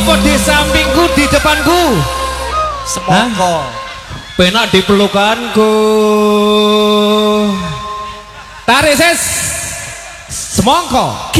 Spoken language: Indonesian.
apa di sampingku di depanku? Semongko. Penak di pelukanku. Tarik ses. Semongko.